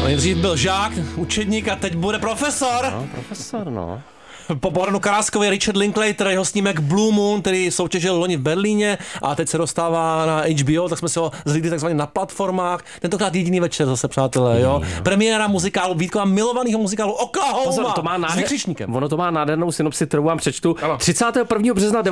Nejdřív byl žák, učedník a teď bude profesor. No, profesor, no. Po Bornu Karáskovi Richard Linklater, jeho snímek Blue Moon, který soutěžil loni v Berlíně a teď se dostává na HBO, tak jsme si ho zhlídli takzvaně na platformách. Tentokrát jediný večer zase, přátelé, jo. Premiéra muzikálu, Vítkova milovaného muzikálu Oklahoma. Pozor, to má ono to má nádhernou synopsi, kterou vám přečtu. Ano. 31. března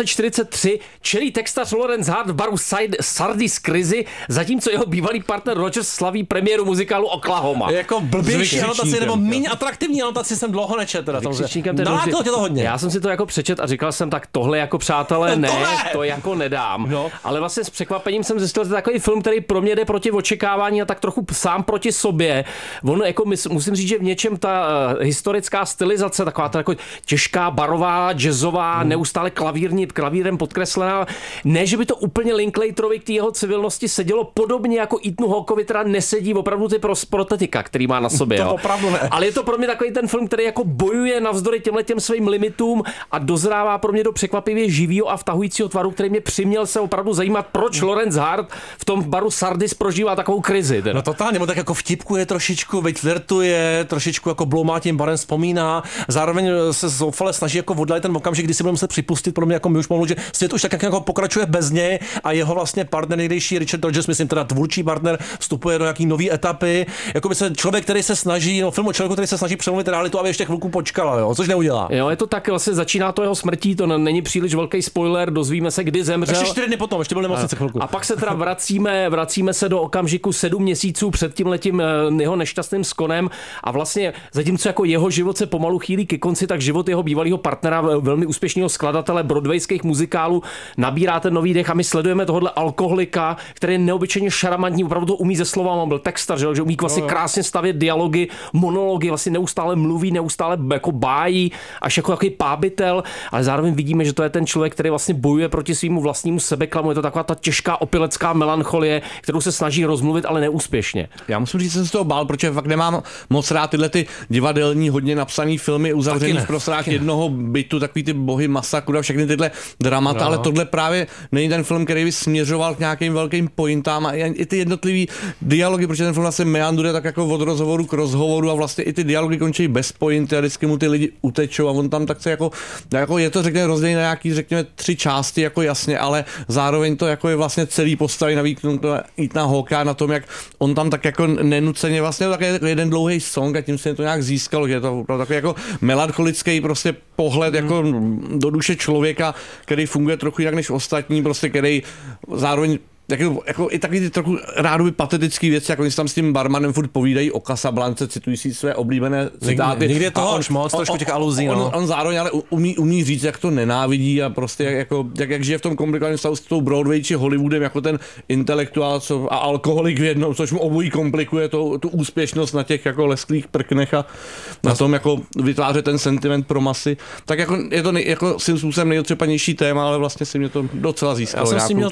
1943 čelí textař Lawrence Hart v baru Sardis krizi, zatímco jeho bývalý partner Rogers slaví premiéru muzikálu Oklahoma. Jako blbější anotaci nebo méně atraktivní anotaci jsem dlouho nečetl. Nalákalo tě to hodně. Já jsem si to jako přečet a říkal jsem, tak tohle jako přátelé ne, to jako nedám. No. Ale vlastně s překvapením jsem zjistil, že to je takový film, který pro mě jde proti očekávání a tak trochu sám proti sobě. On jako musím říct, že v něčem ta historická stylizace, taková ta jako těžká, barová, jazzová, neustále klavírem podkreslená. Ne, že by to úplně Linklaterovi k té jeho civilnosti sedělo podobně jako Ethanu Hawkeovi, teda nesedí opravdu ty protetika, který má na sobě. To opravdu ne. Ale je to pro mě takový ten film, který jako bojuje navzdory těm svým limitům a dozrává pro mě do překvapivě živýho a vtahujícího tvaru, který mě přiměl se opravdu zajímat, proč Lawrence Hart v tom baru Sardis prožívá takovou krizi. Teda. No totálně, on tak jako vtipkuje trošičku, flirtuje, trošičku jako bloumá tím barem vzpomíná, zároveň se zoufale snaží jako oddalit ten okamžik, kdy si budeme muset připustit, pro mě jako my už mluvili, že svět už tak jako pokračuje bez něj a jeho vlastně partner nejdejší Richard Rogers, myslím teda tvůrčí partner, vstupuje do nějaký nový etapy, jako by se člověk, který se snaží, film o člověku, který se snaží přemluvit realitu, aby ještě chvilku počkala, jo, což neudělá. Jo, je to tak, vlastně začíná to jeho smrtí, to není příliš velký spoiler, dozvíme se, kdy zemřel. Ještě 4 dny potom, ještě byl nemocnice chvilku. A pak se teda vracíme se do okamžiku 7 měsíců před tímhletím jeho nešťastným skonem a vlastně zatímco jako jeho život se pomalu chýlí ke konci, tak život jeho bývalého partnera, velmi úspěšného skladatele broadwayských muzikálů nabírá ten nový dech a my sledujeme tohohle alkoholika, který je neobyčejně šarmantní, opravdu to umí ze slova, on byl textař, že umí vlastně krásně stavět dialogy, monology, vlastně neustále mluví, neustále jako bájí, až jako takový pábitel, ale zároveň vidíme, že to je ten člověk, který vlastně bojuje proti svému vlastnímu sebeklamu. Je to taková ta těžká opilecká melancholie, kterou se snaží rozmluvit, ale neúspěšně. Já musím říct, že jsem z toho bál, protože fakt nemám moc rád tyhle ty divadelní, hodně napsaný filmy uzavřený v prostorách jednoho bytu, takový ty bohy masakru a všechny tyhle dramata, ale tohle právě není ten film, který by směřoval k nějakým velkým pointám a i ty jednotlivý dialogy, protože ten film vlastně meandruje tak jako od rozhovoru k rozhovoru a vlastně i ty dialogy končí bez pointy a vždycky mu ty lidi utečou a on tam tak se jako je to řekněme rozdělené na nějaký, řekněme 3 části jako jasně, ale zároveň to jako je vlastně celý postavy navíc Ethana Hawkea na tom, jak on tam tak jako nenuceně vlastně tak jeden dlouhý song a tím se to nějak získalo, že je to takový jako melancholický prostě pohled jako do duše člověka, který funguje trochu jinak než ostatní, prostě který zároveň jako i takový ty trochu rádoby patetický věci, jako oni se tam s tím barmanem furt povídají o Casablance, citují si své oblíbené citáty. Někdy je toho už moc, trošku těch aluzí. On zároveň ale umí říct, jak to nenávidí a prostě jak žije v tom komplikovaném stavu s tou Broadway či Hollywoodem jako ten intelektuál a alkoholik v jednom, což mu obojí komplikuje tu úspěšnost na těch jako lesklých prknech a na tom jako vytvářet ten sentiment pro masy. Tak jako je to jako svým způsobem nejotřepanější téma, ale vlastně si mě to docela získalo. Já jsem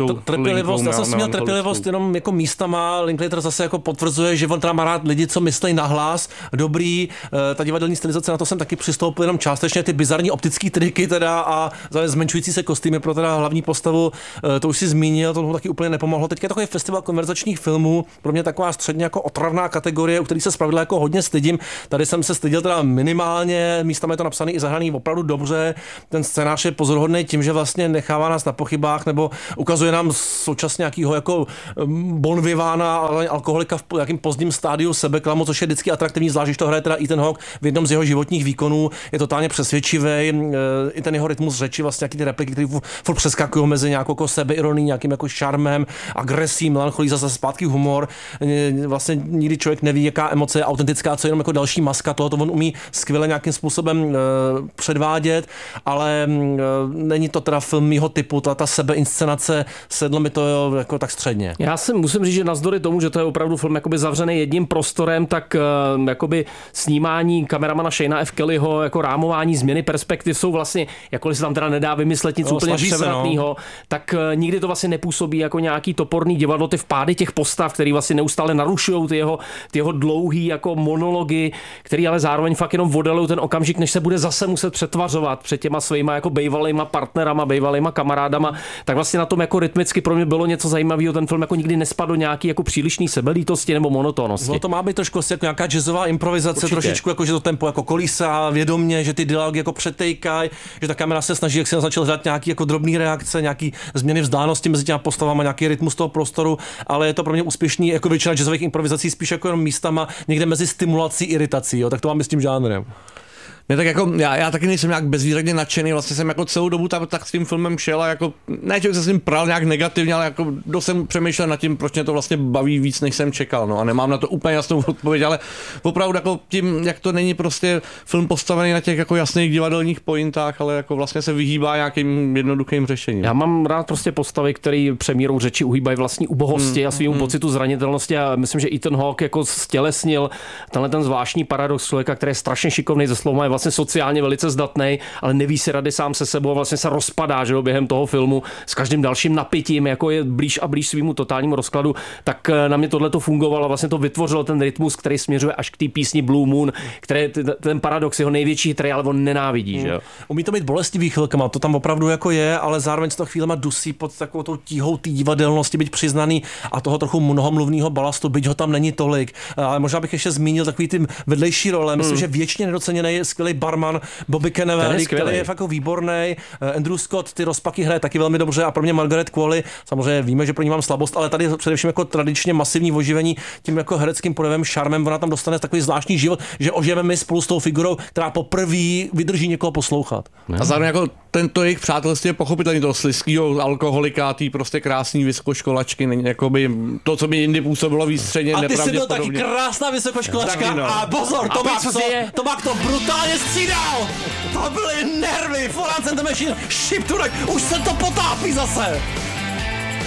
měl trpělivost jenom jako místama. Linklater zase jako potvrzuje, že on teda má rád lidi, co myslí nahlas, dobrý. Ta divadelní stylizace, na to jsem taky přistoupil jenom částečně, ty bizarní optické triky teda a zmenšující se kostýmy pro teda hlavní postavu, to už si zmínil, to taky úplně nepomohlo. Teď je takový festival konverzačních filmů, pro mě taková středně jako otravná kategorie, u který se zpravidla jako hodně stydím. Tady jsem se styděl teda minimálně, místama je to napsaný i zahraný opravdu dobře. Ten scénář je pozoruhodný tím, že vlastně nechává nás na pochybách nebo ukazuje nám současně nějakýho jako bon vivana, ale alkoholika v nějakým pozdním stádiu sebeklamu, což je vždycky atraktivní, zvlášť když to hraje teda Ethan Hawke v jednom z jeho životních výkonů, je totálně přesvědčivý, i ten jeho rytmus řeči, vlastně nějaký ty repliky, které furt přeskakují mezi nějakou jako sebeironií, nějakým jako šarmem, agresí, melancholí, zase zpátky humor. Vlastně nikdy člověk neví, jaká emoce je autentická, co je jenom jako další maska, toho to on umí skvěle nějakým způsobem předvádět, ale není to teda film mýho typu, ta sebeinscenace, sedlo mi to jako tak středně. Já si musím říct, že navzdory tomu, že to je opravdu film jakoby zavřený jedním prostorem, tak jakoby snímání kameramana Shana F. Kellyho, jako rámování, změny perspektiv jsou vlastně, jakkoliv se tam teda nedá vymyslet nic úplně převratného, tak nikdy to vlastně nepůsobí jako nějaký toporný divadlo, ty vpády těch postav, který vlastně neustále narušují ty jeho dlouhý jako monology, který ale zároveň fakt jenom vodalují ten okamžik, než se bude zase muset přetvařovat před těma svýma jako bejvalejma partnerama, bejvalejma kamarádama, tak vlastně na tom jako rytmicky pro mě bylo něco zajímavého, ten film jako nikdy nespadl do nějaký jako přílišný sebelítosti nebo monotónnosti. No to má být trošku jako nějaká jazzová improvizace, určitě. Trošičku jako, že to tempo jako kolísá vědomě, že ty dialogy jako přetejkají, že ta kamera se snaží, jak se začal hledat nějaký jako drobný reakce, nějaký změny vzdálenosti mezi těma postavama, nějaký rytmus toho prostoru, ale je to pro mě úspěšný, jako většina jazzových improvizací spíš jako jenom místama někde mezi stimulací a iritací, jo, tak to mám s tím žánrem. Ne, tak jako já taky nejsem nějak bezvýhradně nadšený, vlastně jsem jako celou dobu tak s tím filmem šel a jako, ne, že se s ním pral nějak negativně, ale jako dost jsem přemýšlel nad tím, proč mě to vlastně baví víc, než jsem čekal, no a nemám na to úplně jasnou odpověď, ale opravdu jako tím, jak to není prostě film postavený na těch jako jasných divadelních pointách, ale jako vlastně se vyhýbá nějakým jednoduchým řešením. Já mám rád prostě postavy, které přemírou řeči, uhýbají vlastní ubohosti a svýmu pocitu zranitelnosti a myslím, že Ethan Hawke jako stělesnil tenhle ten zvláštní paradox člověka, který je strašně šikovný ze slova, je vlastně sociálně velice zdatný, ale neví si rady sám se sebou a vlastně se rozpadá, že jo, během toho filmu s každým dalším napětím, jako je blíž a blíž svýmu totálnímu rozkladu, tak na mě tohle to fungovalo a vlastně to vytvořilo ten rytmus, který směřuje až k té písni Blue Moon, který ten paradox jeho největší hitr, ale on nenávidí, že jo. Umí to být bolestivý chvilkama, to tam opravdu jako je, ale zároveň se to chvílema dusí pod takovou tou tíhou té divadelnosti, být přiznaný a toho trochu mnohomluvného balastu, byť ho tam není tolik. Ale možná bych ještě zmínil takový ty vedlejší role, myslím, že věčně nedoceněný skvělý barman Bobby Cannavale, který je fakt jako výborný. Andrew Scott ty rozpaky hraje taky velmi dobře a pro mě Margaret Qualley, samozřejmě víme, že pro ní mám slabost, ale tady především jako tradičně masivní oživení tím jako hereckým projevem, šarmem, ona tam dostane takový zvláštní život, že ožijeme my spolu s tou figurou, která poprvé vydrží někoho poslouchat. A zároveň jako tento jejich přátelství je pochopitelný, toho slizkýho alkoholika, tý prostě krásný vysokoškolačky, není jakoby to, co by jindy působilo výstředně nepravděpodobně. A ty jsi byl taky krásná vysokoškolačka a pozor, Tomák to brutálně střídal! To byly nervy, Florence and the Machine, Ship to Wreck, už se to potápí zase!